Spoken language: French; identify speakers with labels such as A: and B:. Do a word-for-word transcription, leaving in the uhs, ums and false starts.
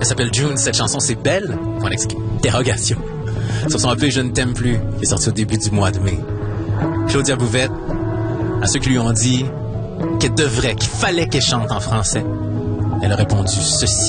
A: Elle s'appelle June, cette chanson c'est belle, point d'interrogation. Sur son E P Je ne t'aime plus, qui est sorti au début du mois de mai. Claudia Bouvette, à ceux qui lui ont dit qu'elle devrait, qu'il fallait qu'elle chante en français, elle a répondu ceci.